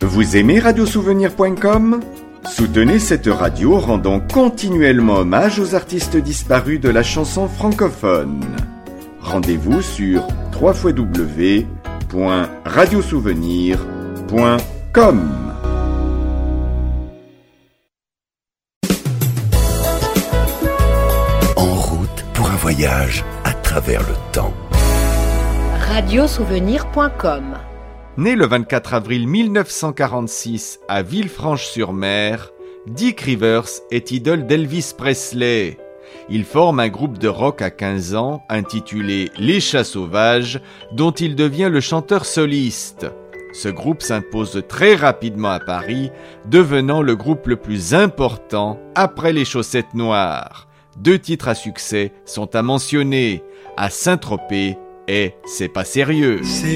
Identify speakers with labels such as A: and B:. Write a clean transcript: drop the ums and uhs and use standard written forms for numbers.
A: Vous aimez radiosouvenir.com ? Soutenez cette radio rendant continuellement hommage aux artistes disparus de la chanson francophone. Rendez-vous sur www.radiosouvenir.com.
B: En route pour un voyage à travers le temps.
C: Radiosouvenir.com.
A: Né le 24 avril 1946 à Villefranche-sur-Mer, Dick Rivers est idole d'Elvis Presley. Il forme un groupe de rock à 15 ans intitulé Les Chats Sauvages, dont il devient le chanteur soliste. Ce groupe s'impose très rapidement à Paris, devenant le groupe le plus important après les Chaussettes Noires. 2 titres à succès sont à mentionner, à Saint-Tropez et C'est pas sérieux.
D: C'est